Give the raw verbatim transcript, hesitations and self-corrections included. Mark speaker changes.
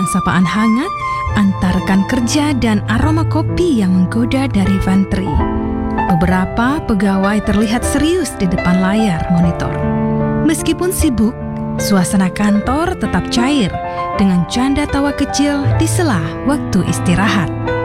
Speaker 1: sapaan hangat antar rekan kerja dan aroma kopi yang menggoda dari pantry. Beberapa pegawai terlihat serius di depan layar monitor. Meskipun sibuk, suasana kantor tetap cair dengan canda tawa kecil di sela waktu istirahat.